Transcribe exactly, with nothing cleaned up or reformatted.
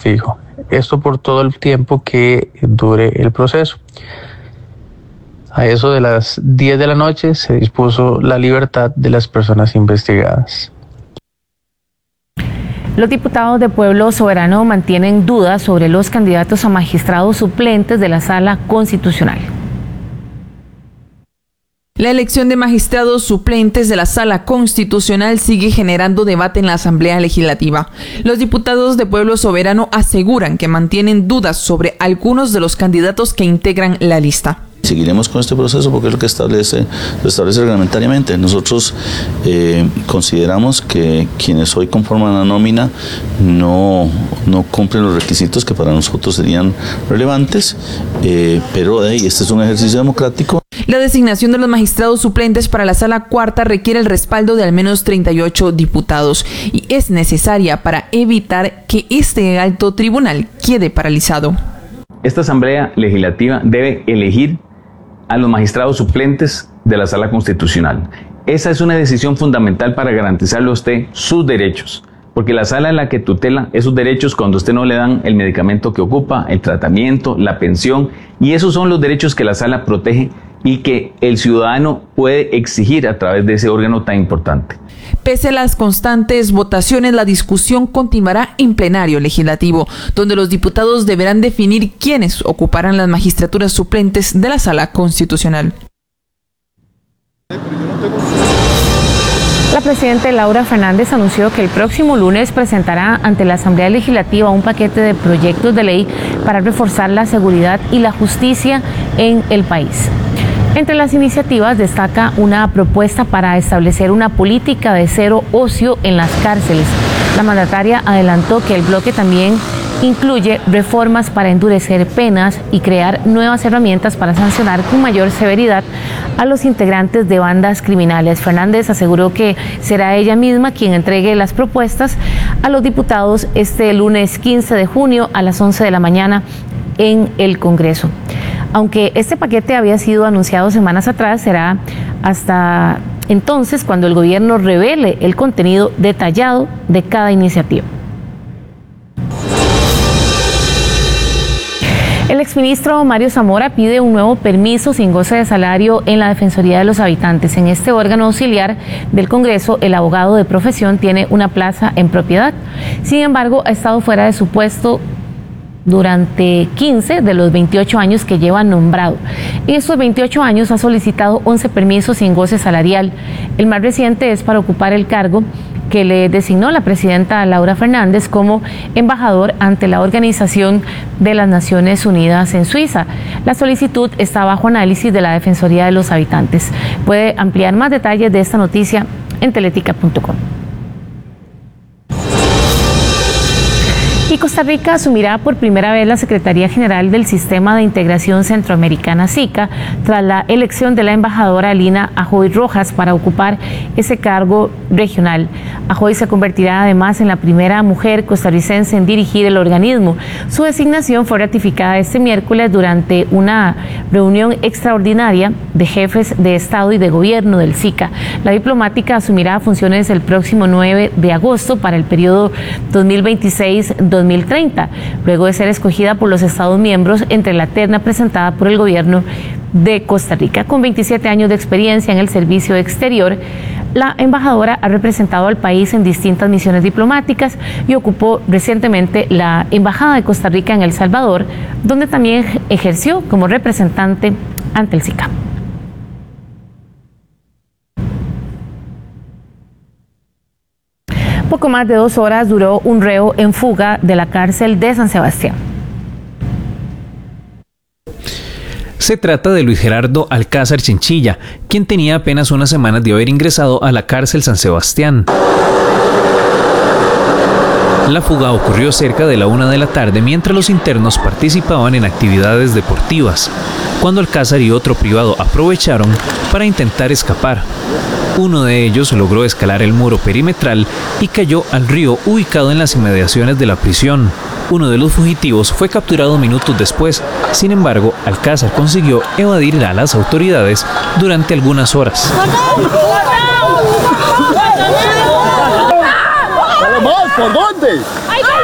fijo. Esto por todo el tiempo que dure el proceso. A eso de las diez de la noche se dispuso la libertad de las personas investigadas. Los diputados de Pueblo Soberano mantienen dudas sobre los candidatos a magistrados suplentes de la Sala Constitucional. La elección de magistrados suplentes de la Sala Constitucional sigue generando debate en la Asamblea Legislativa. Los diputados de Pueblo Soberano aseguran que mantienen dudas sobre algunos de los candidatos que integran la lista. Seguiremos con este proceso porque es lo que establece, lo establece reglamentariamente. Nosotros eh, consideramos que quienes hoy conforman la nómina no, no cumplen los requisitos que para nosotros serían relevantes, eh, pero eh, este es un ejercicio democrático. La designación de los magistrados suplentes para la Sala Cuarta requiere el respaldo de al menos treinta y ocho diputados y es necesaria para evitar que este alto tribunal quede paralizado. Esta Asamblea Legislativa debe elegir a los magistrados suplentes de la Sala Constitucional. Esa es una decisión fundamental para garantizarle a usted sus derechos, porque la sala es la que tutela esos derechos cuando a usted no le dan el medicamento que ocupa, el tratamiento, la pensión, y esos son los derechos que la sala protege y que el ciudadano puede exigir a través de ese órgano tan importante. Pese a las constantes votaciones, la discusión continuará en plenario legislativo, donde los diputados deberán definir quiénes ocuparán las magistraturas suplentes de la Sala Constitucional. La presidenta Laura Fernández anunció que el próximo lunes presentará ante la Asamblea Legislativa un paquete de proyectos de ley para reforzar la seguridad y la justicia en el país. Entre las iniciativas destaca una propuesta para establecer una política de cero ocio en las cárceles. La mandataria adelantó que el bloque también incluye reformas para endurecer penas y crear nuevas herramientas para sancionar con mayor severidad a los integrantes de bandas criminales. Fernández aseguró que será ella misma quien entregue las propuestas a los diputados este lunes quince de junio a las once de la mañana en el Congreso. Aunque este paquete había sido anunciado semanas atrás, será hasta entonces cuando el gobierno revele el contenido detallado de cada iniciativa. El exministro Mario Zamora pide un nuevo permiso sin goce de salario en la Defensoría de los Habitantes. En este órgano auxiliar del Congreso, el abogado de profesión tiene una plaza en propiedad. Sin embargo, ha estado fuera de su puesto durante quince de los veintiocho años que lleva nombrado. En estos veintiocho años ha solicitado once permisos sin goce salarial. El más reciente es para ocupar el cargo que le designó la presidenta Laura Fernández como embajador ante la Organización de las Naciones Unidas en Suiza. La solicitud está bajo análisis de la Defensoría de los Habitantes. Puede ampliar más detalles de esta noticia en teletica punto com. Y Costa Rica asumirá por primera vez la Secretaría General del Sistema de Integración Centroamericana SICA tras la elección de la embajadora Lina Ajoy Rojas para ocupar ese cargo regional. Ajoy se convertirá además en la primera mujer costarricense en dirigir el organismo. Su designación fue ratificada este miércoles durante una reunión extraordinaria de jefes de Estado y de Gobierno del SICA. La diplomática asumirá funciones el próximo nueve de agosto para el periodo dos mil veintiséis dos mil treinta, luego de ser escogida por los Estados miembros entre la terna presentada por el gobierno de Costa Rica. Con veintisiete años de experiencia en el servicio exterior, la embajadora ha representado al país en distintas misiones diplomáticas y ocupó recientemente la Embajada de Costa Rica en El Salvador, donde también ejerció como representante ante el SICA. Poco más de dos horas duró un reo en fuga de la cárcel de San Sebastián. Se trata de Luis Gerardo Alcázar Chinchilla, quien tenía apenas unas semanas de haber ingresado a la cárcel San Sebastián. La fuga ocurrió cerca de la una de la tarde mientras los internos participaban en actividades deportivas, cuando Alcázar y otro privado aprovecharon para intentar escapar. Uno de ellos logró escalar el muro perimetral y cayó al río ubicado en las inmediaciones de la prisión. Uno de los fugitivos fue capturado minutos después. Sin embargo, Alcázar consiguió evadir a las autoridades durante algunas horas. ¿Por dónde?